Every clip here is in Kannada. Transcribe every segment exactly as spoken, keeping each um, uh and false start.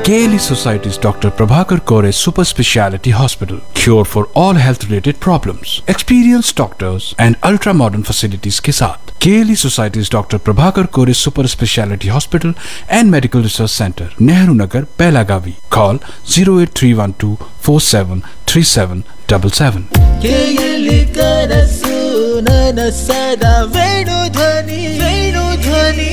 K L E Society's Doctor Prabhakar Kore Super Speciality Hospital. Cure for all health related problems. Experienced doctors and ultra modern facilities के साथ K L E Society's Doctor Prabhakar Kore Super Speciality Hospital and Medical Research Center, Nehru Nagar, Pelagavi. Call zero eight three one two four seven three seven seven seven. K L E ಕನಸು ನನಸದ ವೇಣು ಧ್ವನಿ ವೇಣು ಧ್ವನಿ.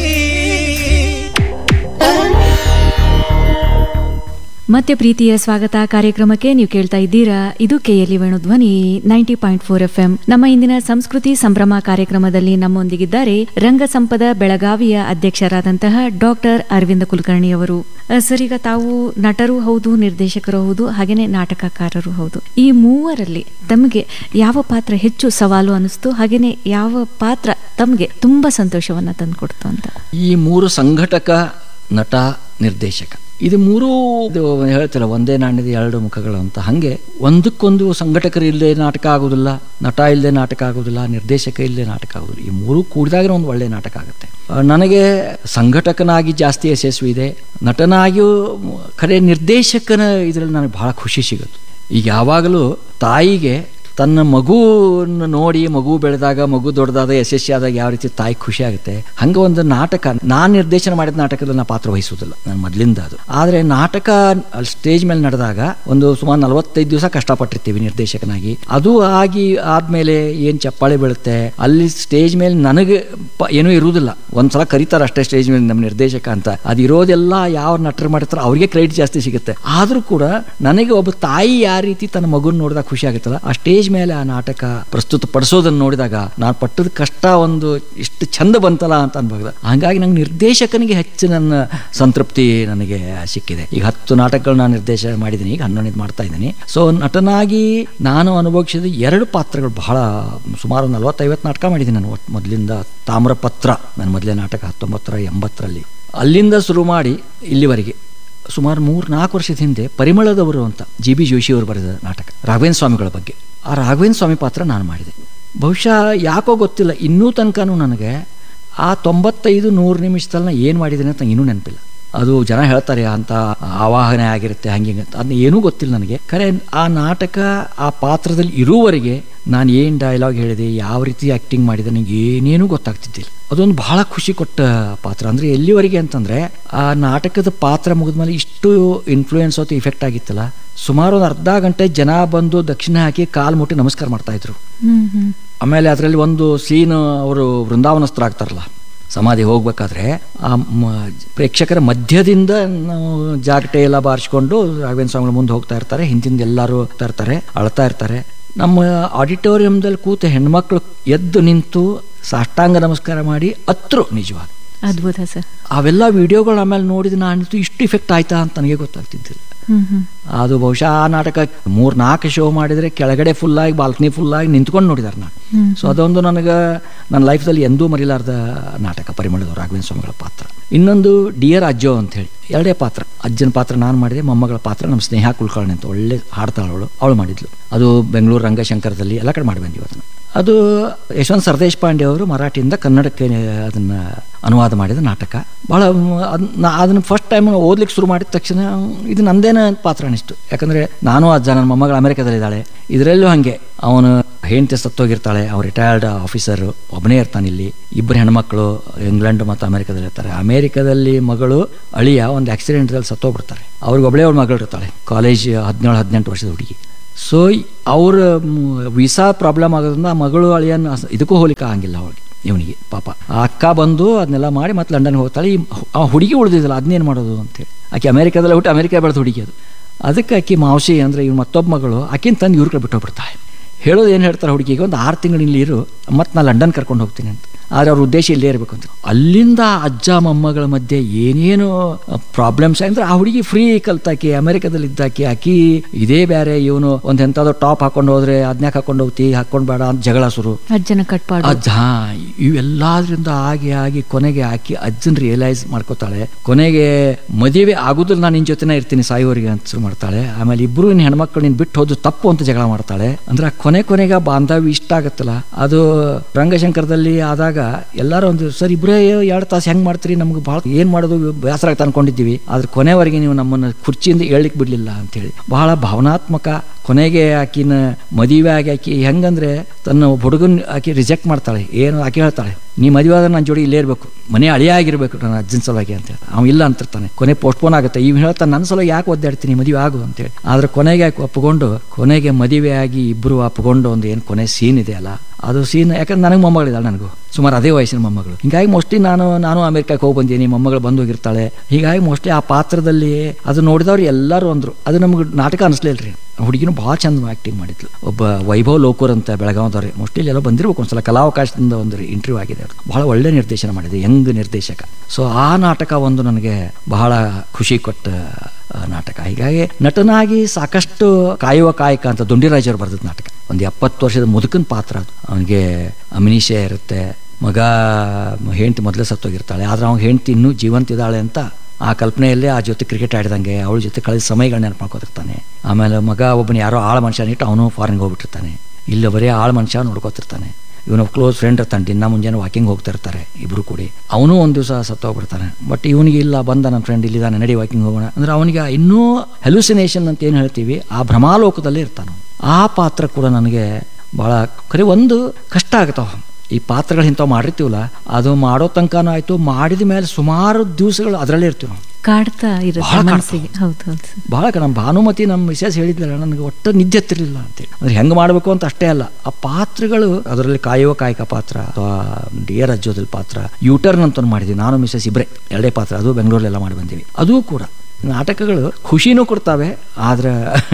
ಮತ್ತೆ ಪ್ರೀತಿಯ ಸ್ವಾಗತ ಕಾರ್ಯಕ್ರಮಕ್ಕೆ. ನೀವು ಕೇಳ್ತಾ ಇದ್ದೀರಾ, ಇದು ಕೆಎಲ್ಇ ವೇಣು ಧ್ವನಿ ninety point four F M. ನಮ್ಮ ಇಂದಿನ ಸಂಸ್ಕೃತಿ ಸಂಭ್ರಮ ಕಾರ್ಯಕ್ರಮದಲ್ಲಿ ನಮ್ಮೊಂದಿಗಿದ್ದಾರೆ ರಂಗಸಂಪದ ಬೆಳಗಾವಿಯ ಅಧ್ಯಕ್ಷರಾದಂತಹ ಡಾಕ್ಟರ್ ಅರವಿಂದ ಕುಲಕರ್ಣಿ ಅವರು. ಸರ್, ಈಗ ತಾವು ನಟರು ಹೌದು, ನಿರ್ದೇಶಕರು ಹೌದು, ಹಾಗೇನೆ ನಾಟಕಕಾರರು ಹೌದು. ಈ ಮೂವರಲ್ಲಿ ತಮಗೆ ಯಾವ ಪಾತ್ರ ಹೆಚ್ಚು ಸವಾಲು ಅನಿಸ್ತು, ಹಾಗೇನೆ ಯಾವ ಪಾತ್ರ ತಮಗೆ ತುಂಬಾ ಸಂತೋಷವನ್ನ ತಂದುಕೊಡ್ತು ಅಂತ? ಈ ಮೂರು ಸಂಘಟಕ, ನಟ, ನಿರ್ದೇಶಕ, ಇದು ಮೂರೂ ಹೇಳ್ತಿಲ್ಲ ಒಂದೇ ನಾಣ್ಯದ ಎರಡು ಮುಖಗಳು ಅಂತ. ಹಾಗೆ ಒಂದಕ್ಕೊಂದು ಸಂಘಟಕರು ಇಲ್ಲದೆ ನಾಟಕ ಆಗೋದಿಲ್ಲ, ನಟ ಇಲ್ಲದೆ ನಾಟಕ ಆಗೋದಿಲ್ಲ, ನಿರ್ದೇಶಕ ಇಲ್ಲದೆ ನಾಟಕ ಆಗೋದಿಲ್ಲ. ಈ ಮೂರು ಕೂಡಿದಾಗ ಒಂದು ಒಳ್ಳೆಯ ನಾಟಕ ಆಗುತ್ತೆ. ನನಗೆ ಸಂಘಟಕನಾಗಿ ಜಾಸ್ತಿ ಯಶಸ್ವಿ ಇದೆ, ನಟನಾಗಿಯೂ ಖರೆ ನಿರ್ದೇಶಕನ ಇದರಲ್ಲಿ ನನಗೆ ಬಹಳ ಖುಷಿ ಸಿಗುತ್ತೆ. ಈಗ ಯಾವಾಗಲೂ ತಾಯಿಗೆ ತನ್ನ ಮಗುವನ್ನು ನೋಡಿ, ಮಗು ಬೆಳೆದಾಗ, ಮಗು ದೊಡ್ಡದಾದ, ಯಶಸ್ವಿ ಆದಾಗ ಯಾವ ರೀತಿ ತಾಯಿ ಖುಷಿ ಆಗುತ್ತೆ, ಹಂಗೆ ಒಂದು ನಾಟಕ ನಾನು ನಿರ್ದೇಶನ ಮಾಡಿದ ನಾಟಕದಲ್ಲಿ ನಾ ಪಾತ್ರ ವಹಿಸುವುದಿಲ್ಲ, ನಾನು ಮೊದಲಿಂದ ಅದು. ಆದರೆ ನಾಟಕ ಸ್ಟೇಜ್ ಮೇಲೆ ನಡೆದಾಗ ಒಂದು ಸುಮಾರು ನಲವತ್ತೈದು ದಿವಸ ಕಷ್ಟಪಟ್ಟಿರ್ತೀವಿ ನಿರ್ದೇಶಕನಾಗಿ. ಅದು ಆಗಿ ಆದ್ಮೇಲೆ ಏನು ಚಪ್ಪಾಳೆ ಬೀಳುತ್ತೆ ಅಲ್ಲಿ ಸ್ಟೇಜ್ ಮೇಲೆ ನನಗೆ ಪ ಏನೂ ಇರುವುದಿಲ್ಲ. ಒಂದ್ಸಲ ಕರೀತಾರೆ ಅಷ್ಟೇ ಸ್ಟೇಜ್ ಮೇಲೆ ನಮ್ಮ ನಿರ್ದೇಶಕ ಅಂತ. ಅದು ಇರೋದೆಲ್ಲ ಯಾವ ನಟರು ಮಾಡಿರ್ತಾರೋ ಅವ್ರಿಗೆ ಕ್ರೆಡಿಟ್ ಜಾಸ್ತಿ ಸಿಗುತ್ತೆ. ಆದರೂ ಕೂಡ ನನಗೆ ಒಬ್ಬ ತಾಯಿ ಯಾವ ರೀತಿ ತನ್ನ ಮಗುನ ನೋಡಿದಾಗ ಖುಷಿ ಆಗುತ್ತಲ್ಲ, ಆ ಸ್ಟೇಜ್ ಮೇಲೆ ಆ ನಾಟಕ ಪ್ರಸ್ತುತ ಪಡಿಸೋದನ್ನು ನೋಡಿದಾಗ ನಾನು ಪಟ್ಟದ ಕಷ್ಟ ಒಂದು ಇಷ್ಟು ಚಂದ ಬಂತಲ್ಲ ಅಂತ ಅನ್ಬಹುದು. ಹಾಗಾಗಿ ನಂಗೆ ನಿರ್ದೇಶಕನಿಗೆ ಹೆಚ್ಚು ನನ್ನ ಸಂತೃಪ್ತಿ ನನಗೆ ಸಿಕ್ಕಿದೆ. ಈಗ ಹತ್ತು ನಾಟಕಗಳು ನಾನು ನಿರ್ದೇಶನ ಮಾಡಿದ್ದೀನಿ, ಈಗ ಹನ್ನೊಂದು ಮಾಡ್ತಾ ಇದ್ದೀನಿ. ಸೊ ನಟನಾಗಿ ನಾನು ಅನುಭವಿಸಿದ ಎರಡು ಪಾತ್ರಗಳು ಬಹಳ, ಸುಮಾರು ನಲವತ್ತೈವತ್ತು ನಾಟಕ ಮಾಡಿದ್ದೀನಿ ನಾನು ಮೊದಲಿಂದ. ತಾಮ್ರಪತ್ರ ನನ್ನ ಮೊದಲೇ ನಾಟಕ ಹತ್ತೊಂಬತ್ತರ ಎಂಬತ್ತರಲ್ಲಿ, ಅಲ್ಲಿಂದ ಶುರು ಮಾಡಿ ಇಲ್ಲಿವರೆಗೆ ಸುಮಾರು ಮೂರು ನಾಲ್ಕು ವರ್ಷದ ಹಿಂದೆ ಪರಿಮಳದವರು ಅಂತ ಜಿ ಬಿ ಜೋಶಿಯವರು ಬರೆದ ನಾಟಕ ರಾಘವೇಂದ್ರ ಸ್ವಾಮಿಗಳ ಬಗ್ಗೆ. ಆ ರಾಘವೇಂದ್ರ ಸ್ವಾಮಿ ಪಾತ್ರ ನಾನು ಮಾಡಿದೆ. ಬಹುಶಃ ಯಾಕೋ ಗೊತ್ತಿಲ್ಲ, ಇನ್ನೂ ತನಕನೂ ನನಗೆ ಆ ತೊಂಬತ್ತೈದು ನೂರು ನಿಮಿಷದಲ್ಲಿ ನಾನು ಏನು ಮಾಡಿದ್ದೀನಿ ಅಂತ ಇನ್ನೂ ನೆನಪಿಲ್ಲ. ಅದು ಜನ ಹೇಳ್ತಾರೆ ಅಂತ ಆವಾಹನೆ ಆಗಿರುತ್ತೆ ಹಂಗೆ ಹಿಂಗೆ ಅಂತ, ಅದನ್ನ ಏನೂ ಗೊತ್ತಿಲ್ಲ ನನಗೆ. ಖರೆ ಆ ನಾಟಕ ಆ ಪಾತ್ರದಲ್ಲಿ ಇರುವವರೆಗೆ ನಾನು ಏನು ಡೈಲಾಗ್ ಹೇಳಿದೆ, ಯಾವ ರೀತಿ ಆ್ಯಕ್ಟಿಂಗ್ ಮಾಡಿದೆ, ನನಗೆ ಏನೇನೂ ಗೊತ್ತಾಗ್ತಿದ್ದಿಲ್ಲ. ಅದೊಂದು ಬಹಳ ಖುಷಿ ಕೊಟ್ಟ ಪಾತ್ರ. ಅಂದರೆ ಎಲ್ಲಿವರೆಗೆ ಅಂತಂದರೆ ಆ ನಾಟಕದ ಪಾತ್ರ ಮುಗಿದ್ಮೇಲೆ ಇಷ್ಟು ಇನ್ಫ್ಲೂಯೆನ್ಸ್ ಅಥವಾ ಇಫೆಕ್ಟ್ ಆಗಿತ್ತಲ್ಲ, ಸುಮಾರು ಒಂದು ಅರ್ಧ ಗಂಟೆ ಜನ ಬಂದು ದಕ್ಷಿಣ ಹಾಕಿ ಕಾಲು ಮುಟ್ಟಿ ನಮಸ್ಕಾರ ಮಾಡ್ತಾ ಇದ್ರು. ಆಮೇಲೆ ಅದರಲ್ಲಿ ಒಂದು ಸೀನ್, ಅವರು ವೃಂದಾವನಸ್ಥರಾಗ್ತಾರಲ್ಲ ಸಮಾಧಿ ಹೋಗ್ಬೇಕಾದ್ರೆ, ಆ ಪ್ರೇಕ್ಷಕರ ಮಧ್ಯದಿಂದ ನಾವು ಜಾಗಟೆ ಎಲ್ಲ ಬಾರಿಸ್ಕೊಂಡು ರಾಘವೇಂದ್ರ ಸ್ವಾಮಿಗಳ ಮುಂದೆ ಹೋಗ್ತಾ ಇರ್ತಾರೆ, ಹಿಂದಿಂದ ಎಲ್ಲರೂ ಹೋಗ್ತಾ ಇರ್ತಾರೆ, ಅಳ್ತಾ ಇರ್ತಾರೆ. ನಮ್ಮ ಆಡಿಟೋರಿಯಂದಲ್ಲಿ ಕೂತ ಹೆಣ್ಮಕ್ಳು ಎದ್ದು ನಿಂತು ಸಾಷ್ಟಾಂಗ ನಮಸ್ಕಾರ ಮಾಡಿ ಅತ್ರು. ನಿಜವಾಗಿ ಅದ್ಭುತ ಸರ್. ಅವೆಲ್ಲ ವಿಡಿಯೋಗಳು ಆಮೇಲೆ ನೋಡಿದ ನಾನು ಇಷ್ಟು ಇಫೆಕ್ಟ್ ಆಯ್ತಾ ಅಂತ ನನಗೆ ಗೊತ್ತಾಗ್ತಿದ್ದಿಲ್ಲ. ಅದು ಬಹುಶಃ ಆ ನಾಟಕ ಮೂರ್ ನಾಲ್ಕು ಶೋ ಮಾಡಿದ್ರೆ ಕೆಳಗಡೆ ಫುಲ್ ಆಗಿ ಬಾಲ್ಕನಿ ಫುಲ್ ಆಗಿ ನಿಂತ್ಕೊಂಡು ನೋಡಿದಾರೆ ನಾನು. ಸೊ ಅದೊಂದು ನನಗೆ ನನ್ನ ಲೈಫ್ದಲ್ಲಿ ಎಂದೂ ಮರಿಲಾರ್ದ ನಾಟಕ ಪರಿಮಳದವರು ರಾಘವೇಂದ್ರ ಸ್ವಾಮಿಗಳ ಪಾತ್ರ. ಇನ್ನೊಂದು ಡಿಯರ್ ಅಜ್ಜೋ ಅಂತ ಹೇಳಿ ಎರಡೇ ಪಾತ್ರ. ಅಜ್ಜನ ಪಾತ್ರ ನಾನು ಮಾಡಿದೆ, ಮೊಮ್ಮಗಳ ಪಾತ್ರ ನಮ್ಮ ಸ್ನೇಹ ಕುಲಕರ್ಣಿ ಅಂತ ಒಳ್ಳೆ ಹಾಡ್ತಾಳವಳು, ಅವಳು ಮಾಡಿದ್ಲು. ಅದು ಬೆಂಗಳೂರು ರಂಗಶಂಕರದಲ್ಲಿ ಎಲ್ಲ ಕಡೆ ಮಾಡಿ ಬಂದಿವಿ ಅದನ್ನು. ಅದು ಯಶವಂತ್ ಸರ್ದೇಶ್ ಪಾಂಡೆ ಅವರು ಮರಾಠಿಯಿಂದ ಕನ್ನಡಕ್ಕೆ ಅದನ್ನು ಅನುವಾದ ಮಾಡಿದ ನಾಟಕ. ಭಾಳ ಅದನ್ನು ಫಸ್ಟ್ ಟೈಮ್ ಓದ್ಲಿಕ್ಕೆ ಶುರು ಮಾಡಿದ ತಕ್ಷಣ ಇದು ನಂದೇನ ಪಾತ್ರ ಅನಿಸ್ತು. ಯಾಕಂದರೆ ನಾನು ಅಜ್ಜ, ನನ್ನ ಮೊಮ್ಮಗಳು ಅಮೆರಿಕದಲ್ಲಿದ್ದಾಳೆ, ಇದರಲ್ಲೂ ಹಾಗೆ ಅವನು ಹೆಂಡತಿ ಸತ್ತೋಗಿರ್ತಾಳೆ, ಅವ್ರು ರಿಟೈರ್ಡ್ ಆಫೀಸರು, ಒಬ್ಬನೇ ಇರ್ತಾನೆ. ಇಲ್ಲಿ ಇಬ್ಬರು ಹೆಣ್ಮಕ್ಳು ಇಂಗ್ಲೆಂಡ್ ಮತ್ತು ಅಮೆರಿಕದಲ್ಲಿ ಇರ್ತಾರೆ. ಅಮೆರಿಕದಲ್ಲಿ ಮಗಳು ಅಳಿಯ ಒಂದು ಆಕ್ಸಿಡೆಂಟ್ದಲ್ಲಿ ಸತ್ತೋಗ್ಬಿಡ್ತಾರೆ. ಅವ್ರಿಗೆ ಒಬ್ಬಳೇ ಅವ್ರ ಮಗಳು ಇರ್ತಾಳೆ, ಕಾಲೇಜ್ ಹದಿನೇಳು ಹದಿನೆಂಟು ವರ್ಷದ ಹುಡುಗಿ. ಸೊ ಅವ್ರ ವೀಸಾ ಪ್ರಾಬ್ಲಮ್ ಆಗೋದ್ರಿಂದ ಆ ಮಗಳು ಅಳಿಯನ್ ಇದಕ್ಕೂ ಹೋಲಿಕೆ ಆಗಂಗಿಲ್ಲ ಅವಳಿಗೆ, ಇವನಿಗೆ ಪಾಪ. ಆ ಅಕ್ಕ ಬಂದು ಅದನ್ನೆಲ್ಲ ಮಾಡಿ ಮತ್ತೆ ಲಂಡನ್ಗೆ ಹೋಗ್ತಾಳೆ. ಈ ಆ ಹುಡುಗಿ ಉಳಿದಿದ್ದಲ್ಲ ಅದನ್ನೇನು ಮಾಡೋದು ಅಂತೇಳಿ, ಆಕೆ ಅಮೆರಿಕದಲ್ಲಿ ಹುಟ್ಟು ಅಮೆರಿಕ ಬೆಳೆದ ಹುಡುಗಿ ಅದು. ಅದಕ್ಕೆ ಆಕೆ ಮಾವಸಿ ಅಂದರೆ ಇವ್ನು ಮತ್ತೊಬ್ಬ ಮಗಳು ಆಕಿನ ತಂದು ಇವ್ರ ಕಡೆ ಬಿಟ್ಟು ಹೋಗ್ಬಿಡ್ತಾಳೆ. ಹೇಳೋದು ಏನು ಹೇಳ್ತಾರೆ, ಹುಡುಗಿಗೆ ಒಂದು ಆರು ತಿಂಗಳು ಇಲ್ಲಿ ಇರು, ಮತ್ತು ನಾನು ಲಂಡನ್ ಕರ್ಕೊಂಡು ಹೋಗ್ತೀನಿ ಅಂತ. ಆದರೆ ಅವ್ರ ಉದ್ದೇಶ ಇಲ್ಲೇ ಇರಬೇಕು ಅಂತ. ಅಲ್ಲಿಂದ ಅಜ್ಜ ಮೊಮ್ಮಗಳ ಮಧ್ಯೆ ಏನೇನು ಪ್ರಾಬ್ಲಮ್ಸ್ ಅಂದರೆ, ಆ ಹುಡುಗಿ ಫ್ರೀ ಕಲ್ತಾಕಿ ಅಮೆರಿಕದಲ್ಲಿ ಇದ್ದಾಕಿ, ಆಕಿ ಇದೇ ಬೇರೆ, ಇವನು ಒಂದು ಎಂಥದ್ದು ಟಾಪ್ ಹಾಕೊಂಡು ಹೋದ್ರೆ ಅದನ್ಯಾಕೆ ಹಾಕೊಂಡು ಹೋಗ್ತಿ, ಹಾಕೊಂಡು ಬೇಡ ಅಂತ ಜಗಳ ಶುರು. ಅಜ್ಜನ ಕಟ್ಪಾಡು ಅಜ್ಜ ಇವೆಲ್ಲದ್ರಿಂದ ಆಗಿ ಆಗಿ ಕೊನೆಗೆ ಆಕಿ ಅಜ್ಜನ್ ರಿಯಲೈಸ್ ಮಾಡ್ಕೋತಾಳೆ. ಕೊನೆಗೆ ಮದುವೆ ಆಗುದಿಲ್ಲ, ನಾನು ನಿನ್ನ ಜೊತೆನೇ ಇರ್ತೀನಿ ಸಾಯೋರಿಗೆ ಅಂತ ಶುರು ಮಾಡ್ತಾಳೆ. ಆಮೇಲೆ ಇಬ್ರು ಇನ್ನು ಹೆಣ್ಮಕ್ಳು ನಿನ್ ಬಿಟ್ಟು ಹೋದು ತಪ್ಪು ಅಂತ ಜಗಳ ಮಾಡ್ತಾಳೆ. ಅಂದ್ರೆ ಕೊನೆ ಕೊನೆಗೆ ಬಾಂಧವ್ಯ ಇಷ್ಟ ಆಗತ್ತಲ್ಲ. ಅದು ರಂಗಶಂಕರದಲ್ಲಿ ಆದಾಗ ಎಲ್ಲರೂ ಒಂದು ಸರ್ ಇಬ್ಬರೇ ಎರಡು ತಾಸು ಹೆಂಗೆ ಮಾಡ್ತೀರಿ, ನಮ್ಗೆ ಭಾಳ ಏನು ಮಾಡೋದು ಬೇಸರ ಆಗ್ತಾ ಅನ್ಕೊಂಡಿದ್ದೀವಿ, ಆದ್ರೆ ಕೊನೆವರೆಗೆ ನೀವು ನಮ್ಮನ್ನು ಕುರ್ಚಿಯಿಂದ ಏಳ್ಲಿಕ್ಕೆ ಬಿಡಲಿಲ್ಲ ಅಂತೇಳಿ ಬಹಳ ಭಾವನಾತ್ಮಕ. ಕೊನೆಗೆ ಆಕಿನ ಮದುವೆ ಆಗಿ ಆಕಿ ಹೆಂಗಂದ್ರೆ ತನ್ನ ಹುಡುಗನ ಆಕಿ ರಿಜೆಕ್ಟ್ ಮಾಡ್ತಾಳೆ. ಏನು ಆಕೆ ಹೇಳ್ತಾಳೆ, ನೀ ಮದುವೆ ಆದ್ರೆ ನನ್ನ ಜೋಡಿ ಇಲ್ಲೇ ಇರಬೇಕು, ಮನೆ ಅಳಿಯ ಆಗಿರ್ಬೇಕು ನನ್ನ ಅಜ್ಜನ ಸಲುವಾಗಿ ಅಂತ ಹೇಳ್ತಾನೆ. ಅವ್ನು ಇಲ್ಲ ಅಂತಿರ್ತಾನೆ. ಕೊನೆ ಪೋಸ್ಟ್ಪೋನ್ ಆಗುತ್ತೆ. ಇವ್ ಹೇಳ್ತಾನೆ ನನ್ನ ಸಲುವಾಗಿ ಯಾಕೆ ಒದ್ದಾಡ್ತೀನಿ, ಮದುವೆ ಆಗು ಅಂತೇಳಿ. ಆದ್ರೆ ಕೊನೆಗೆ ಒಪ್ಪಿಕೊಂಡು ಕೊನೆಗೆ ಮದುವೆ ಆಗಿ ಇಬ್ಬರು ಒಪ್ಪಿಕೊಂಡು ಒಂದು ಏನು ಕೊನೆ ಸೀನ್ ಇದೆ ಅಲ್ಲ, ಅದು ಸೀನ್ ಯಾಕಂದ್ರೆ ನನಗೆ ಮೊಮ್ಮಗಳಿದ್ದಾಳೆ, ನನಗೂ ಸುಮಾರು ಅದೇ ವಯಸ್ಸಿನ ಮೊಮ್ಮಗಳು. ಹೀಗಾಗಿ ಮೋಸ್ಟ್ಲಿ ನಾನು ನಾನು ಅಮೆರಿಕಕ್ಕೆ ಹೋಗಿ ಬಂದೀನಿ, ಮೊಮ್ಮಗಳು ಬಂದು ಹೋಗಿರ್ತಾಳೆ. ಹೀಗಾಗಿ ಮೋಸ್ಟ್ಲಿ ಆ ಪಾತ್ರದಲ್ಲಿ ಅದು ನೋಡಿದವ್ರು ಎಲ್ಲರೂ ಅಂದರು ಅದು ನಮ್ಗೆ ನಾಟಕ ಅನಿಸ್ಲಿಲ್ಲ ರೀ. ಹುಡುಗಿನೂ ಭಾಳ ಚಂದ ಆ್ಯಕ್ಟಿಂಗ್ ಮಾಡಿದ್ಲು. ಒಬ್ಬ ವೈಭವ್ ಲೋಕೂರ್ ಅಂತ ಬೆಳಗಾವದವ್ರೆ, ಮೋಸ್ಟ್ಲಿ ಎಲ್ಲ ಬಂದಿರ್ಬೇಕು ಒಂದ್ಸಲ, ಕಲಾವಕಾಶದಿಂದ ಒಂದು ಇಂಟರ್ವ್ಯೂ ಆಗಿದೆ. ಭಾಳ ಒಳ್ಳೆ ನಿರ್ದೇಶನ ಮಾಡಿದೆ, ಯಂಗ್ ನಿರ್ದೇಶಕ. ಸೊ ಆ ನಾಟಕ ಒಂದು ನನಗೆ ಬಹಳ ಖುಷಿ ಕೊಟ್ಟ ನಾಟಕ. ಹೀಗಾಗಿ ನಟನಾಗಿ ಸಾಕಷ್ಟು ಕಾಯುವ ಕಾಯಕ ಅಂತ ದುಂಡಿರಾಜರು ಬರೆದ ನಾಟಕ. ಒಂದು ಎಪ್ಪತ್ತು ವರ್ಷದ ಮುದುಕನ ಪಾತ್ರ ಅದು. ಅವನಿಗೆ ಅಮಿನಿಷಯ ಇರುತ್ತೆ, ಮಗ ಹೆಂಡತಿ ಮೊದಲೇ ಸತ್ತೋಗಿರ್ತಾಳೆ, ಆದ್ರೆ ಅವ್ನ ಹೆಂಡತಿ ಇನ್ನೂ ಜೀವಂತಿದ್ದಾಳೆ ಅಂತ ಆ ಕಲ್ಪನೆಯಲ್ಲೇ ಆ ಜೊತೆ ಕ್ರಿಕೆಟ್ ಆಡಿದಂಗೆ ಅವಳ ಜೊತೆ ಕಳೆದ ಸಮಯಗಳನ್ನ ನೆನಪು ಮಾಡ್ಕೊತಿರ್ತಾನೆ. ಆಮೇಲೆ ಮಗ ಒಬ್ಬನ ಯಾರೋ ಆಳ ಮನುಷ್ಯನ ಇಟ್ಟು ಅವನು ಫಾರಿನ್ಗೆ ಹೋಗ್ಬಿಟ್ಟಿರ್ತಾನೆ. ಇಲ್ಲ ಬರೀ ಆಳ ಮನುಷ್ಯ ನೋಡ್ಕೊತಿರ್ತಾನೆ. ಇವನು ಕ್ಲೋಸ್ ಫ್ರೆಂಡ್ ಇರ್ತಾನೆ, ದಿನ ಮುಂಜಾನೆ ವಾಕಿಂಗ್ ಹೋಗ್ತಾ ಇರ್ತಾರೆ ಇಬ್ರು ಕೂಡಿ. ಅವನು ಒಂದು ದಿವಸ ಸತ್ತೋಗ್ಬಿಡ್ತಾನೆ. ಬಟ್ ಇವನಿಗೆ ಇಲ್ಲ, ಬಂದ ನನ್ನ ಫ್ರೆಂಡ್ ಇಲ್ಲಿದ್ದಾನೆ, ನಡಿ ವಾಕಿಂಗ್ ಹೋಗೋಣ ಅಂದ್ರೆ ಅವನಿಗೆ ಇನ್ನೂ ಹೆಲುಸಿನೇಷನ್ ಅಂತ ಏನು ಹೇಳ್ತೀವಿ, ಆ ಭ್ರಮಾಲೋಕದಲ್ಲೇ ಇರ್ತಾನೆ. ಆ ಪಾತ್ರ ಕೂಡ ನನಗೆ ಭಾಳ ಖರೆ ಒಂದು ಕಷ್ಟ ಆಗುತ್ತಾವ. ಈ ಪಾತ್ರಗಳು ಇಂಥವು ಮಾಡಿರ್ತೀವಲ್ಲ, ಅದು ಮಾಡೋ ತನಕನೂ ಆಯ್ತು, ಮಾಡಿದ ಮೇಲೆ ಸುಮಾರು ದಿವಸಗಳು ಅದರಲ್ಲೇ ಇರ್ತೀವಿ ನಾವು, ಕಾಡ್ತಾ ಇರುತ್ತೆ ಮನಸ್ಸಿಗೆ. ಹೌದು ಹೌದು ಭಾಳ ನಮ್ಮ ಭಾನುಮತಿ ನಮ್ಮ ವಿಶೇಷ ಹೇಳಿದ್ಲಲ್ಲ, ನನಗೆ ಒಟ್ಟು ನಿದ್ದೆ ಎತ್ತಿರಲಿಲ್ಲ ಅಂತೇಳಿ. ಅಂದ್ರೆ ಹೆಂಗೆ ಮಾಡಬೇಕು ಅಂತ ಅಷ್ಟೇ ಅಲ್ಲ, ಆ ಪಾತ್ರಗಳು ಅದರಲ್ಲಿ ಕಾಯುವ ಕಾಯಕ ಪಾತ್ರ ಅಥವಾ ಡಿಯರ್ ಅಜ್ಜೋದಲ್ ಪಾತ್ರ, ಯೂಟರ್ನ್ ಅಂತ ಮಾಡಿದ್ವಿ ನಾನು ಮಿಸಸ್ ಇಬ್ಬರೇ, ಎರಡೇ ಪಾತ್ರ, ಅದು ಬೆಂಗಳೂರಲ್ಲೆಲ್ಲ ಮಾಡಿ ಬಂದೀವಿ. ಅದೂ ಕೂಡ ನಾಟಕಗಳು ಖುಷಿನೂ ಕೊಡ್ತಾವೆ, ಆದ್ರೆ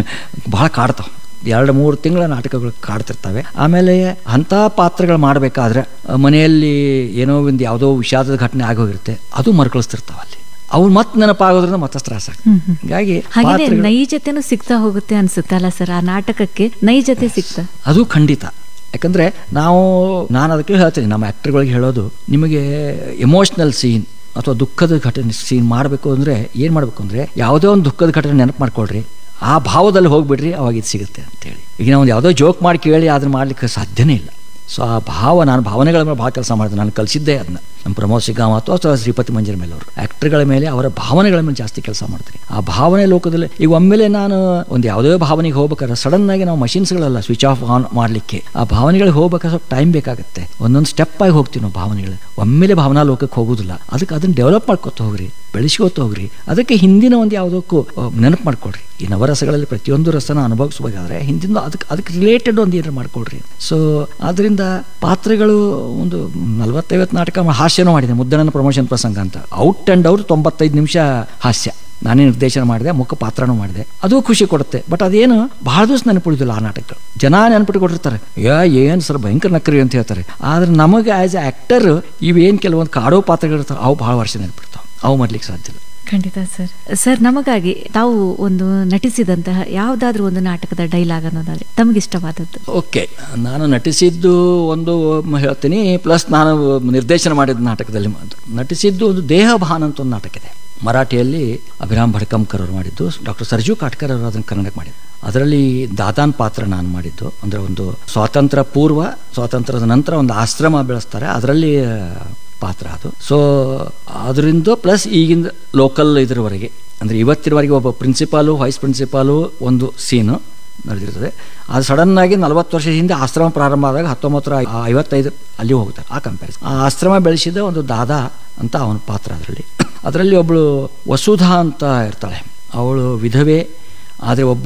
ಭಾಳ ಕಾಡ್ತಾವೆ. ಎರಡು ಮೂರು ತಿಂಗಳ ನಾಟಕಗಳು ಕಾಡ್ತಿರ್ತವೆ. ಆಮೇಲೆ ಅಂಥ ಪಾತ್ರಗಳು ಮಾಡಬೇಕಾದ್ರೆ ಮನೆಯಲ್ಲಿ ಏನೋ ಒಂದು ಯಾವುದೋ ವಿಷಾದದ ಘಟನೆ ಆಗೋಗಿರುತ್ತೆ, ಅದು ಮರುಕಳಿಸ್ತಿರ್ತಾವೆ ಅಲ್ಲಿ, ಅವ್ರು ಮತ್ತೆ ನೆನಪಾಗೋದ್ರಿಂದ ಮತ್ತಷ್ಟು ತ್ರಾಸ ಆಗ್ತದೆ. ಹೀಗಾಗಿ ಹಾಗೆ ನೈಜತೆನೂ ಸಿಗ್ತಾ ಹೋಗುತ್ತೆ ಅನ್ಸುತ್ತೆ ಅಲ್ಲ ಸರ್, ಆ ನಾಟಕಕ್ಕೆ ನೈಜತೆ ಸಿಗ್ತಾ? ಅದು ಖಂಡಿತ. ಯಾಕಂದ್ರೆ ನಾವು ನಾನು ಅದಕ್ಕೆ ಹೇಳ್ತೀನಿ ನಮ್ಮ ಆ್ಯಕ್ಟರ್ಗಳಿಗೆ ಹೇಳೋದು, ನಿಮಗೆ ಎಮೋಷ್ನಲ್ ಸೀನ್ ಅಥವಾ ದುಃಖದ ಘಟನೆ ಸೀನ್ ಮಾಡಬೇಕು ಅಂದರೆ ಏನು ಮಾಡಬೇಕು ಅಂದರೆ, ಯಾವುದೋ ಒಂದು ದುಃಖದ ಘಟನೆ ನೆನಪು ಮಾಡ್ಕೊಳ್ರಿ, ಆ ಭಾವದಲ್ಲಿ ಹೋಗ್ಬಿಡ್ರಿ, ಅವಾಗ ಇದು ಸಿಗುತ್ತೆ ಅಂತೇಳಿ. ಈಗ ನಾವು ಯಾವುದೋ ಜೋಕ್ ಮಾಡಿ ಕೇಳಿ ಅದನ್ನ ಮಾಡ್ಲಿಕ್ಕೆ ಸಾಧ್ಯನೇ ಇಲ್ಲ. ಸೊ ಆ ಭಾವ, ನಾನು ಭಾವನೆಗಳ ಮೇಲೆ ಭಾಳ ಕೆಲಸ ಮಾಡಿದೆ, ನಾನು ಕಲಿಸಿದ್ದೆ ಅದನ್ನ. ನಮ್ಮ ಪ್ರಮೋದ್ ಸಿಗ್ಗಾಮತ್ ಅಥವಾ ಶ್ರೀಪತಿ ಮಂಜರ ಮೇಲೆ ಅವರು ಆ್ಯಕ್ಟರ್ಗಳ ಮೇಲೆ, ಅವರ ಭಾವನೆಗಳ ಮೇಲೆ ಜಾಸ್ತಿ ಕೆಲಸ ಮಾಡ್ತೀನಿ. ಆ ಭಾವನೆ ಲೋಕದಲ್ಲಿ ಈಗ ಒಮ್ಮೆಲೆ ನಾನು ಒಂದು ಯಾವುದೇ ಭಾವನೆಗೆ ಹೋಗ್ಬೇಕಾದ್ರೆ ಸಡನ್ ಆಗಿ ನಾವು ಮಷಿನ್ಸ್ಗಳಲ್ಲ ಸ್ವಿಚ್ ಆಫ್ ಆನ್ ಮಾಡಲಿಕ್ಕೆ, ಆ ಭಾವನೆಗಳಿಗೆ ಹೋಗ್ಬೇಕಾದ್ರೆ ಸ್ವಲ್ಪ ಟೈಮ್ ಬೇಕಾಗುತ್ತೆ. ಒಂದೊಂದು ಸ್ಟೆಪ್ ಆಗಿ ಹೋಗ್ತೀವಿ ನಾವು ಭಾವನೆಗಳು. ಒಮ್ಮೆಲೆ ಭಾವನಾ ಲೋಕಕ್ಕೆ ಹೋಗೋದಿಲ್ಲ. ಅದಕ್ಕೆ ಅದನ್ನ ಡೆವಲಪ್ ಮಾಡ್ಕೊತ ಹೋಗ್ರಿ, ಬೆಳೆಸ್ಕೋತ ಹೋಗ್ರಿ. ಅದಕ್ಕೆ ಹಿಂದಿನ ಒಂದು ಯಾವುದಕ್ಕೂ ನೆನಪು ಮಾಡ್ಕೊಳ್ರಿ. ಈ ನವರಸಗಳಲ್ಲಿ ಪ್ರತಿಯೊಂದು ರಸನ ಅನುಭವಿಸಬೇಕಾದ್ರೆ ಹಿಂದಿನ ಅದಕ್ಕೆ ಅದಕ್ಕೆ ರಿಲೇಟೆಡ್ ಒಂದು ಏನಾರು ಮಾಡ್ಕೊಳ್ರಿ. ಸೊ ಆದ್ದರಿಂದ ಪಾತ್ರಗಳು ಒಂದು ನಲ್ವತ್ತೈವತ್ತು ನಾಟಕ ಹಾಸ್ಯನೂ ಮಾಡಿದೆ, ಮುದ್ದಣ್ಣನ ಪ್ರಮೋಷನ್ ಪ್ರಸಂಗ ಅಂತ, ಔಟ್ ಆ್ಯಂಡ್ ಔಟ್ ತೊಂಬತ್ತೈದು ನಿಮಿಷ ಹಾಸ್ಯ ನಾನೇ ನಿರ್ದೇಶನ ಮಾಡಿದೆ, ಮುಖ ಪಾತ್ರನೂ ಮಾಡಿದೆ. ಅದು ಖುಷಿ ಕೊಡುತ್ತೆ. ಬಟ್ ಅದೇನು ಬಹಳ ದಿವಸ ನೆನಪಿಡಿದಿಲ್ಲ ಆ ನಾಟಕಗಳು. ಜನ ನೆನಪಿಟ್ಕೊಟ್ಟಿರ್ತಾರೆ, ಯಾ ಏನು ಸರ್ ಭಯಂಕರ ನಕ್ಕರಿ ಅಂತ ಹೇಳ್ತಾರೆ. ಆದ್ರೆ ನಮಗೆ ಆ್ಯಸ್ ಎ ಆ್ಯಕ್ಟರ್ ಇವೇನು ಕೆಲವೊಂದು ಕಾಡೋ ಪಾತ್ರಗಳಿರ್ತಾವೆ, ಅವು ಭಾಳ ವರ್ಷ ನೆನಪಿಡ್ತಾವೆ, ಅವು ಮಾಡ್ಲಿಕ್ಕೆ ಸಾಧ್ಯ ಇಲ್ಲ. ಖಂಡಿತ ಸರ್. ಸರ್ ನಮಗಾಗಿ ತಾವು ಒಂದು ನಟಿಸಿದಂತಹ ಯಾವುದಾದ್ರೂ ಒಂದು ನಾಟಕದ ಡೈಲಾಗ್ ಅನ್ನೋದಾದ್ರೆ ತಮಗಿಷ್ಟವಾದದ್ದು? ಓಕೆ, ನಾನು ನಟಿಸಿದ್ದು ಒಂದು ಹೇಳ್ತೀನಿ, ಪ್ಲಸ್ ನಾನು ನಿರ್ದೇಶನ ಮಾಡಿದ ನಾಟಕದಲ್ಲಿ ನಟಿಸಿದ್ದು ಒಂದು ದೇಹಭಾನ ಅಂತ ಒಂದು ನಾಟಕ ಇದೆ, ಮರಾಠಿಯಲ್ಲಿ ಅಭಿರಾಮ್ ಭಡ್ಕಂಕರ್ ಅವರು ಮಾಡಿದ್ದು, ಡಾಕ್ಟರ್ ಸರ್ಜು ಕಾಟ್ಕರ್ ಅವರು ಅದನ್ನು ಕನ್ನಡಕ್ಕೆ ಮಾಡಿದ್ದು. ಅದರಲ್ಲಿ ದಾದಾನ್ ಪಾತ್ರ ನಾನು ಮಾಡಿದ್ದು. ಅಂದರೆ ಒಂದು ಸ್ವಾತಂತ್ರ್ಯ ಪೂರ್ವ, ಸ್ವಾತಂತ್ರ್ಯದ ನಂತರ ಒಂದು ಆಶ್ರಮ ಬೆಳೆಸ್ತಾರೆ, ಅದರಲ್ಲಿ ಪಾತ್ರ ಅದು. ಸೊ ಅದರಿಂದ ಪ್ಲಸ್ ಈಗಿಂದ ಲೋಕಲ್ ಇದರವರೆಗೆ, ಅಂದರೆ ಇವತ್ತಿನವರೆಗೆ ಒಬ್ಬ ಪ್ರಿನ್ಸಿಪಾಲು, ವೈಸ್ ಪ್ರಿನ್ಸಿಪಾಲು ಒಂದು ಸೀನು ನಡೆದಿರ್ತದೆ. ಅದು ಸಡನ್ನಾಗಿ ನಲವತ್ತು ವರ್ಷದ ಹಿಂದೆ ಆಶ್ರಮ ಪ್ರಾರಂಭ ಆದಾಗ ಹತ್ತೊಂಬತ್ತರ ಐವತ್ತೈದು ಅಲ್ಲಿ ಹೋಗ್ತಾರೆ. ಆ ಕಂಪ್ಯಾರಿಸನ್ ಆ ಆಶ್ರಮ ಬೆಳೆಸಿದ ಒಂದು ದಾದಾ ಅಂತ ಅವನ ಪಾತ್ರ ಅದರಲ್ಲಿ. ಅದರಲ್ಲಿ ಒಬ್ಬಳು ವಸುಧಾ ಅಂತ ಇರ್ತಾಳೆ, ಅವಳು ವಿಧವೆ, ಆದರೆ ಒಬ್ಬ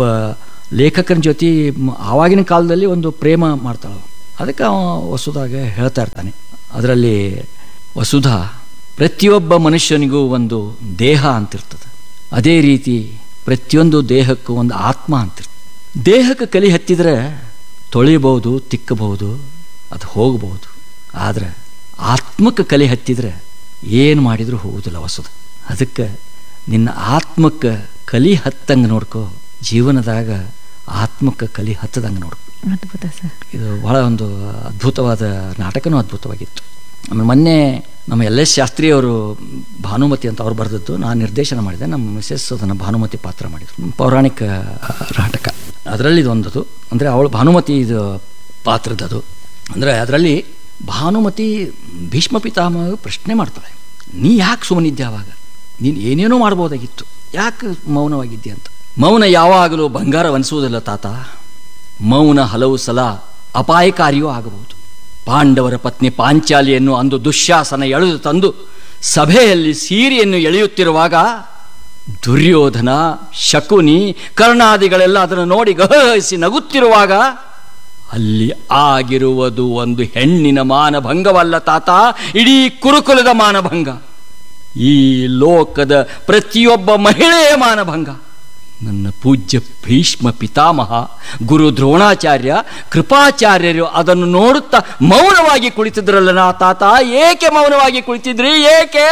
ಲೇಖಕನ ಜೊತೆ ಆವಾಗಿನ ಕಾಲದಲ್ಲಿ ಒಂದು ಪ್ರೇಮ ಮಾಡ್ತಾಳೆ. ಅದಕ್ಕೆ ಅವ ವಸುಧಾಗೆ ಹೇಳ್ತಾ ಇರ್ತಾನೆ. ಅದರಲ್ಲಿ ವಸುಧಾ, ಪ್ರತಿಯೊಬ್ಬ ಮನುಷ್ಯನಿಗೂ ಒಂದು ದೇಹ ಅಂತಿರ್ತದೆ, ಅದೇ ರೀತಿ ಪ್ರತಿಯೊಂದು ದೇಹಕ್ಕೂ ಒಂದು ಆತ್ಮ ಅಂತಿರ್ತದೆ. ದೇಹಕ್ಕೆ ಕಲಿ ಹತ್ತಿದ್ರೆ ತೊಳಿಬಹುದು, ತಿಕ್ಕಬಹುದು, ಅದು ಹೋಗಬಹುದು. ಆದರೆ ಆತ್ಮಕ್ಕೆ ಕಲಿ ಹತ್ತಿದ್ರೆ ಏನು ಮಾಡಿದರೂ ಹೋಗುವುದಿಲ್ಲ ವಸುಧ. ಅದಕ್ಕೆ ನಿನ್ನ ಆತ್ಮಕ್ಕೆ ಕಲಿ ಹತ್ತಂಗೆ ನೋಡ್ಕೋ, ಜೀವನದಾಗ ಆತ್ಮಕ್ಕೆ ಕಲಿ ಹತ್ತದಂಗೆ ನೋಡ್ಕೋ. ಅದ್ಭುತ ಸರ್. ಇದು ಬಹಳ ಒಂದು ಅದ್ಭುತವಾದ ನಾಟಕನೂ ಅದ್ಭುತವಾಗಿತ್ತು. ಆಮೇಲೆ ಮೊನ್ನೆ ನಮ್ಮ ಎಲ್ ಎಸ್ ಶಾಸ್ತ್ರಿ ಅವರು ಭಾನುಮತಿ ಅಂತ ಅವ್ರು ಬರೆದದ್ದು, ನಾನು ನಿರ್ದೇಶನ ಮಾಡಿದೆ. ನಮ್ಮ ಮಿಸೆಸ್ ಅದನ್ನು ಭಾನುಮತಿ ಪಾತ್ರ ಮಾಡಿದ್ರು, ಪೌರಾಣಿಕ ನಾಟಕ. ಅದರಲ್ಲಿ ಇದೊಂದದು, ಅಂದರೆ ಅವಳು ಭಾನುಮತಿ ಇದು ಪಾತ್ರದದು. ಅಂದರೆ ಅದರಲ್ಲಿ ಭಾನುಮತಿ ಭೀಷ್ಮ ಪಿತಾಮಹ ಪ್ರಶ್ನೆ ಮಾಡ್ತಾಳೆ, ನೀ ಯಾಕೆ ಸುಮ್ಮನಿದ್ದೆ ಆವಾಗ? ನೀನು ಏನೇನೋ ಮಾಡ್ಬೋದಾಗಿತ್ತು, ಯಾಕೆ ಮೌನವಾಗಿದ್ದೆ ಅಂತ. ಮೌನ ಯಾವಾಗಲೂ ಬಂಗಾರವನಿಸುವುದಿಲ್ಲ ತಾತ. ಮೌನ ಹಲವು ಸಲ ಅಪಾಯಕಾರಿಯೂ ಆಗಬಹುದು. ಪಾಂಡವರ ಪತ್ನಿ ಪಾಂಚಾಲಿಯನ್ನು ಅಂದು ದುಶ್ಯಾಸನ ಎಳೆದು ತಂದು ಸಭೆಯಲ್ಲಿ ಸೀರೆಯನ್ನು ಎಳೆಯುತ್ತಿರುವಾಗ ದುರ್ಯೋಧನ, ಶಕುನಿ, ಕರ್ಣಾದಿಗಳೆಲ್ಲ ಅದನ್ನು ನೋಡಿ ಗಹಸಿ ನಗುತ್ತಿರುವಾಗ ಅಲ್ಲಿ ಆಗಿರುವುದು ಒಂದು ಹೆಣ್ಣಿನ ಮಾನಭಂಗವಲ್ಲ ತಾತ, ಇಡೀ ಕುರುಕುಲದ ಮಾನಭಂಗ, ಈ ಲೋಕದ ಪ್ರತಿಯೊಬ್ಬ ಮಹಿಳೆಯ ಮಾನಭಂಗ. ನನ್ನ ಪೂಜ್ಯ ಭೀಷ್ಮ ಪಿತಾಮಹ, ಗುರು ದ್ರೋಣಾಚಾರ್ಯ, ಕೃಪಾಚಾರ್ಯರು ಅದನ್ನು ನೋಡುತ್ತಾ ಮೌನವಾಗಿ ಕುಳಿತಿದ್ರಲ್ಲ ನಾ ತಾತ. ಏಕೆ ಮೌನವಾಗಿ ಕುಳಿತಿದ್ರಿ, ಏಕೆ?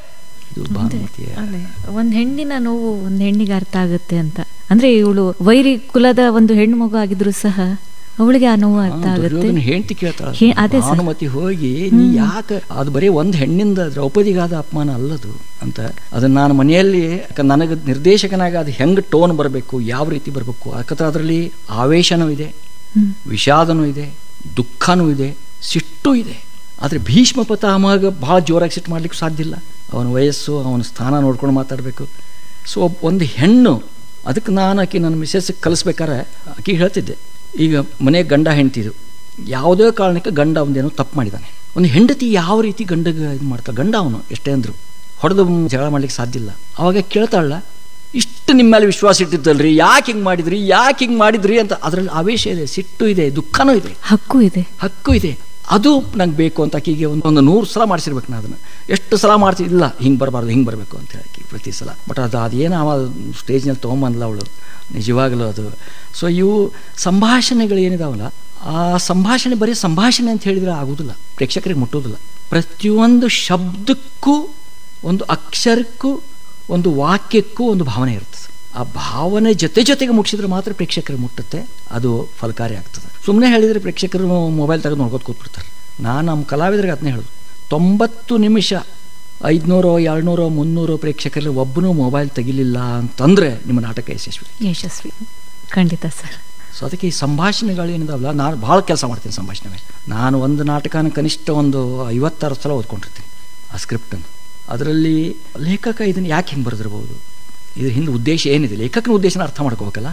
ಒಂದ್ ಹೆಣ್ಣಿನ ನೋವು ಒಂದ್ ಹೆಣ್ಣಿಗೆ ಅರ್ಥ ಆಗುತ್ತೆ ಅಂತ. ಅಂದ್ರೆ ಇವಳು ವೈರಿ ಕುಲದ ಒಂದು ಹೆಣ್ಣು ಮಗು ಆಗಿದ್ರು ಸಹ ಅವಳಿಗೆ ಆ ನೋವು ಅರ್ಥ ಆಗುತ್ತೆ. ಹೆಂಡತಿ ಕೇಳ್ತಾಳೆ, ಭಾನುಮತಿ ಹೋಗಿ ನೀ ಯಾಕೆ, ಅದು ಬರೀ ಒಂದು ಹೆಣ್ಣಿಂದ ದ್ರೌಪದಿಗಾದ ಅಪಮಾನ ಅಲ್ಲದು ಅಂತ. ಅದನ್ನ ನಾನು ಮನೆಯಲ್ಲಿ ನನಗೆ ನಿರ್ದೇಶಕನಾಗ ಅದು ಹೆಂಗೆ ಟೋನ್ ಬರಬೇಕು, ಯಾವ ರೀತಿ ಬರಬೇಕು, ಯಾಕಂದ್ರೆ ಅದರಲ್ಲಿ ಆವೇಶನೂ ಇದೆ, ವಿಷಾದನೂ ಇದೆ, ದುಃಖನೂ ಇದೆ, ಸಿಟ್ಟು ಇದೆ. ಆದರೆ ಭೀಷ್ಮ ಪಿತಾಮಹ ಭಾಳ ಜೋರಾಗಿ ಸಿಟ್ಟು ಮಾಡ್ಲಿಕ್ಕೆ ಸಾಧ್ಯ ಇಲ್ಲ. ಅವನ ವಯಸ್ಸು, ಅವನ ಸ್ಥಾನ ನೋಡ್ಕೊಂಡು ಮಾತಾಡಬೇಕು. ಸೊ ಒಂದು ಹೆಣ್ಣು, ಅದಕ್ಕೆ ನಾನು ಆಕೆ ನನ್ನ ಮಿಸೆಸ್ ಕಲಿಸ್ಬೇಕಾರೆ ಆಕೆ ಹೇಳ್ತಿದ್ದೆ, ಈಗ ಮನೆ ಗಂಡ ಹೆಂಡ್ತಿದು ಯಾವುದೇ ಕಾರಣಕ್ಕೆ ಗಂಡ ಒಂದೇನೋ ತಪ್ಪು ಮಾಡಿದ್ದಾನೆ. ಒಂದು ಹೆಂಡತಿ ಯಾವ ರೀತಿ ಗಂಡಗೆ ಇದು ಮಾಡ್ತಾಳೆ, ಗಂಡ ಅವನು ಎಷ್ಟೇ ಅಂದರು ಹೊಡೆದು ಜಗಳ ಮಾಡ್ಲಿಕ್ಕೆ ಸಾಧ್ಯ ಇಲ್ಲ. ಅವಾಗ ಕೇಳ್ತಾಳ, ಇಷ್ಟು ನಿಮ್ಮ ಮೇಲೆ ವಿಶ್ವಾಸ ಇಟ್ಟಿದ್ದಲ್ರಿ, ಯಾಕೆ ಹಿಂಗೆ ಮಾಡಿದ್ರಿ, ಯಾಕೆ ಹಿಂಗೆ ಮಾಡಿದ್ರಿ ಅಂತ. ಅದರಲ್ಲಿ ಆವೇಶ ಇದೆ, ಸಿಟ್ಟು ಇದೆ, ದುಃಖನೂ ಇದೆ, ಹಕ್ಕು ಇದೆ ಹಕ್ಕು ಇದೆ ಅದು ನಂಗೆ ಬೇಕು ಅಂತ ಆಕೆಗೆ ಒಂದು ಒಂದು ನೂರು ಸಲ ಮಾಡಿಸಿರ್ಬೇಕು. ನಾನು ಅದನ್ನು ಎಷ್ಟು ಸಲ ಮಾಡ್ತಿದ್ದಿಲ್ಲ, ಹಿಂಗೆ ಬರಬಾರ್ದು, ಹಿಂಗೆ ಬರಬೇಕು ಅಂತ ಹೇಳಿ ಪ್ರತಿ ಸಲ. ಬಟ್ ಅದು ಅದೇನು ಅವ ಸ್ಟೇಜ್ನಲ್ಲಿ ತೊಗೊಂಬಂದಲ್ಲ ಅವಳು, ನಿಜವಾಗಲೂ ಅದು. ಸೊ ಇವು ಸಂಭಾಷಣೆಗಳು ಏನಿದಾವಲ್ಲ, ಆ ಸಂಭಾಷಣೆ ಬರೀ ಸಂಭಾಷಣೆ ಅಂತ ಹೇಳಿದರೆ ಆಗೋದಿಲ್ಲ, ಪ್ರೇಕ್ಷಕರಿಗೆ ಮುಟ್ಟೋದಿಲ್ಲ. ಪ್ರತಿಯೊಂದು ಶಬ್ದಕ್ಕೂ, ಒಂದು ಅಕ್ಷರಕ್ಕೂ, ಒಂದು ವಾಕ್ಯಕ್ಕೂ ಒಂದು ಭಾವನೆ ಇರ್ತದೆ. ಆ ಭಾವನೆ ಜೊತೆ ಜೊತೆಗೆ ಮುಟ್ಟಿಸಿದ್ರೆ ಮಾತ್ರ ಪ್ರೇಕ್ಷಕರಿಗೆ ಮುಟ್ಟುತ್ತೆ, ಅದು ಫಲಕಾರಿ ಆಗ್ತದೆ. ಸುಮ್ಮನೆ ಹೇಳಿದರೆ ಪ್ರೇಕ್ಷಕರು ಮೊಬೈಲ್ ತೆಗೆದು ನೋಡ್ಕೊತ ಕೂತ್ಬಿಡ್ತಾರೆ. ನಾನು ನಮ್ಮ ಕಲಾವಿದರಿಗೆ ಅದನ್ನೇ ಹೇಳೋದು, ತೊಂಬತ್ತು ನಿಮಿಷ ಐದುನೂರೋ ಎರಡುನೂರೋ ಮುನ್ನೂರು ಪ್ರೇಕ್ಷಕರಲ್ಲಿ ಒಬ್ಬನೂ ಮೊಬೈಲ್ ತೆಗಿಲಿಲ್ಲ ಅಂತಂದರೆ ನಿಮ್ಮ ನಾಟಕ ಯಶಸ್ವಿ ಯಶಸ್ವಿ ಖಂಡಿತ ಸರ್. ಸೊ ಅದಕ್ಕೆ ಈ ಸಂಭಾಷಣೆಗಳು ಏನಿದಾವಲ್ಲ, ನಾನು ಭಾಳ ಕೆಲಸ ಮಾಡ್ತೀನಿ ಸಂಭಾಷಣೆ ಮೇಲೆ. ನಾನು ಒಂದು ನಾಟಕನ ಕನಿಷ್ಠ ಒಂದು ಐವತ್ತಾರು ಸಲ ಓದ್ಕೊಂಡಿರ್ತೀನಿ ಆ ಸ್ಕ್ರಿಪ್ಟನ್ನು. ಅದರಲ್ಲಿ ಲೇಖಕ ಇದನ್ನು ಯಾಕೆ ಹಿಂಗೆ ಬರೆದಿರ್ಬೋದು, ಇದ್ರ ಹಿಂದೆ ಉದ್ದೇಶ ಏನಿದೆ, ಲೇಖಕನ ಉದ್ದೇಶನ ಅರ್ಥ ಮಾಡ್ಕೋಬೇಕಲ್ಲ.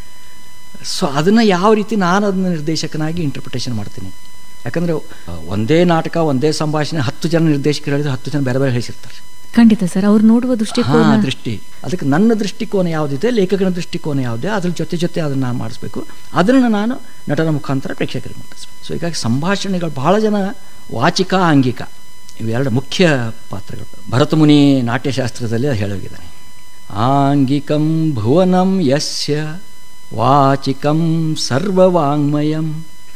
ಸೊ ಅದನ್ನು ಯಾವ ರೀತಿ ನಾನು ಅದನ್ನ ನಿರ್ದೇಶಕನಾಗಿ ಇಂಟರ್ಪ್ರಿಟೇಷನ್ ಮಾಡ್ತೀನಿ. ಯಾಕಂದರೆ ಒಂದೇ ನಾಟಕ, ಒಂದೇ ಸಂಭಾಷಣೆ, ಹತ್ತು ಜನ ನಿರ್ದೇಶಕರು ಹೇಳಿದ್ರೆ ಹತ್ತು ಜನ ಬೇರೆ ಬೇರೆ ಹೇಳಿಸಿರ್ತಾರೆ. ಖಂಡಿತ ಸರ್, ಅವ್ರು ನೋಡುವ ದೃಷ್ಟಿಕೋನ, ದೃಷ್ಟಿ, ಅದಕ್ಕೆ ನನ್ನ ದೃಷ್ಟಿಕೋನ ಯಾವುದಿದೆ, ಲೇಖಕನ ದೃಷ್ಟಿಕೋನ ಯಾವುದೇ, ಅದ್ರ ಜೊತೆ ಜೊತೆ ಅದನ್ನು ನಾನು ಮಾಡಿಸ್ಬೇಕು. ಅದನ್ನು ನಾನು ನಟನ ಮುಖಾಂತರ ಪ್ರೇಕ್ಷಕರಿಗೆ ಮುಟ್ಟಿಸ್ಬೇಕು. ಸೊ ಹೀಗಾಗಿ ಸಂಭಾಷಣೆಗಳು ಭಾಳ ಜನ ವಾಚಿಕ, ಆಂಗಿಕ ಇವೆರಡು ಮುಖ್ಯ ಪಾತ್ರಗಳು. ಭರತಮುನಿ ನಾಟ್ಯಶಾಸ್ತ್ರದಲ್ಲಿ ಹೇಳೋಗಿದ್ದಾನೆ, ಆಂಗಿಕಂ ಭುವನಂ ಯಸ್ಯ ವಾಚಿಕಂ ಸರ್ವವಾಂಗ್ಮಯಂ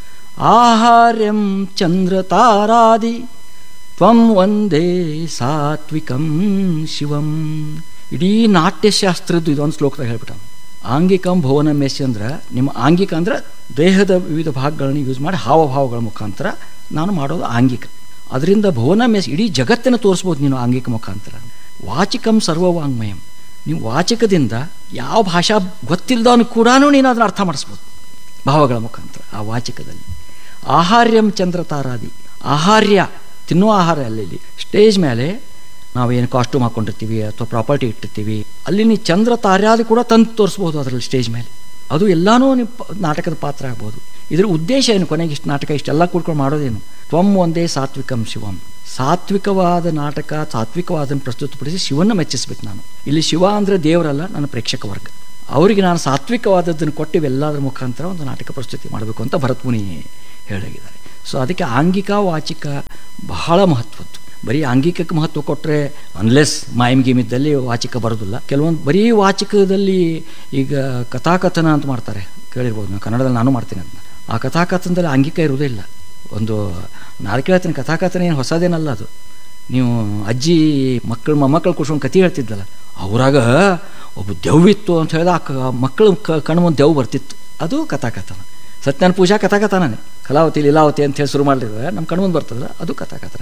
ಆಹಾರ್ಯಂ ಚಂದ್ರತಾರಾದಿ ತ್ವಂ ಒಂದೇ ಸಾತ್ವಿಕಂ ಶಿವಂ. ಇಡೀ ನಾಟ್ಯಶಾಸ್ತ್ರದ್ದು ಇದೊಂದು ಶ್ಲೋಕದಾಗ ಹೇಳ್ಬಿಟ್ಟ. ಆಂಗಿಕಂ ಭುವನಂ ಯಸ್ಯ ಅಂದ್ರೆ ನಿಮ್ಮ ಆಂಗಿಕ ಅಂದ್ರೆ ದೇಹದ ವಿವಿಧ ಭಾಗಗಳನ್ನು ಯೂಸ್ ಮಾಡಿ ಹಾವಭಾವಗಳ ಮುಖಾಂತರ ನಾನು ಮಾಡೋದು ಆಂಗಿಕ. ಅದರಿಂದ ಭುವನಂ ಯಸ್ ಇಡೀ ಜಗತ್ತನ್ನು ತೋರಿಸ್ಬೋದು ನೀನು ಆಂಗಿಕ ಮುಖಾಂತರ. ವಾಚಿಕಂ ಸರ್ವವಾಂಗ್ಮಯಂ, ನೀವು ವಾಚಕದಿಂದ ಯಾವ ಭಾಷಾ ಗೊತ್ತಿಲ್ಲದವನು ಕೂಡ ನೀನು ಅದನ್ನು ಅರ್ಥ ಮಾಡಿಸ್ಬೋದು ಭಾವಗಳ ಮುಖಾಂತರ ಆ ವಾಚಕದಲ್ಲಿ. ಆಹಾರ್ಯಂ ಚಂದ್ರತಾರಾದಿ, ಆಹಾರ್ಯ ತಿನ್ನೋ ಆಹಾರ ಅಲ್ಲಿ ಸ್ಟೇಜ್ ಮೇಲೆ ನಾವೇನು ಕಾಸ್ಟ್ಯೂಮ್ ಹಾಕ್ಕೊಂಡಿರ್ತೀವಿ ಅಥವಾ ಪ್ರಾಪರ್ಟಿ ಇಟ್ಟಿರ್ತೀವಿ, ಅಲ್ಲಿ ನೀವು ಚಂದ್ರ ತಾರಾದಿ ಕೂಡ ತಂದು ತೋರಿಸ್ಬೋದು ಅದರಲ್ಲಿ ಸ್ಟೇಜ್ ಮೇಲೆ. ಅದು ಎಲ್ಲನೂ ನೀವು ನಾಟಕದ ಪಾತ್ರ ಆಗ್ಬೋದು. ಇದರ ಉದ್ದೇಶ ಏನು, ಕೊನೆಗೆ ಇಷ್ಟು ನಾಟಕ ಇಷ್ಟೆಲ್ಲ ಕೂಡ್ಕೊಂಡು ಮಾಡೋದೇನು, ತ್ವಂ ಒಂದೇ ಸಾತ್ವಿಕಂ ಶಿವಂ. ಸಾತ್ವಿಕವಾದ ನಾಟಕ, ಸಾತ್ವಿಕವಾದನ್ನು ಪ್ರಸ್ತುತಪಡಿಸಿ ಶಿವನ್ನ ಮೆಚ್ಚಿಸ್ಬೇಕು ನಾನು. ಇಲ್ಲಿ ಶಿವ ಅಂದರೆ ದೇವರಲ್ಲ, ನನ್ನ ಪ್ರೇಕ್ಷಕ ವರ್ಗ, ಅವರಿಗೆ ನಾನು ಸಾತ್ವಿಕವಾದದ್ದನ್ನು ಕೊಟ್ಟು ಇವೆಲ್ಲದರ ಮುಖಾಂತರ ಒಂದು ನಾಟಕ ಪ್ರಸ್ತುತಿ ಮಾಡಬೇಕು ಅಂತ ಭರತಮುನಿ ಹೇಳಿದ್ದಾರೆ. ಸೊ ಅದಕ್ಕೆ ಆಂಗಿಕ ವಾಚಿಕ ಬಹಳ ಮಹತ್ವದ್ದು. ಬರೀ ಆಂಗಿಕಕ್ಕೆ ಮಹತ್ವ ಕೊಟ್ಟರೆ ಅನ್ಲೆಸ್ ಮಾಯಮ್ ಗೇಮ್ ಇದ್ದಲ್ಲಿ ವಾಚಿಕ ಬರೋದಿಲ್ಲ. ಕೆಲವೊಂದು ಬರೀ ವಾಚಿಕದಲ್ಲಿ ಈಗ ಕಥಾಕಥನ ಅಂತ ಮಾಡ್ತಾರೆ, ಕೇಳಿರ್ಬೋದು, ನಾನು ಕನ್ನಡದಲ್ಲಿ ನಾನು ಮಾಡ್ತೀನಿ ಅದನ್ನ. ಆ ಕಥಾಕಥನದಲ್ಲಿ ಆಂಗಿಕ ಇರೋದೇ ಇಲ್ಲ. ಒಂದು ನಾನು ಕೇಳ್ತೀನಿ, ಕಥಾಕಥನ ಏನು ಹೊಸದೇನಲ್ಲ ಅದು. ನೀವು ಅಜ್ಜಿ ಮಕ್ಕಳು ಮೊಮ್ಮಕ್ಕಳು ಕೂರ್ಸ್ಕೊಂಡು ಕಥೆ ಹೇಳ್ತಿದ್ದಲ್ಲ, ಅವರಾಗ ಒಬ್ಬ ದೆವ್ವಿತ್ತು ಅಂತ ಹೇಳಿದ ಆ ಮಕ್ಕಳು ಕಣ್ಣು ಮುಂದೆ ದೆವ್ವು ಬರ್ತಿತ್ತು, ಅದು ಕಥಾಕಥನ. ಸತ್ಯನಾರಾಯಣ ಪೂಜಾ ಕಥಾಕಥನೇ, ಕಲಾವತಿ ಲೀಲಾವತಿ ಅಂತ ಹೇಳಿ ಶುರು ಮಾಡಲಿದ್ರೆ ನಮ್ಮ ಕಣ್ಮುಂದೆ ಬರ್ತದಲ್ಲ, ಅದು ಕಥಾಕಥನ.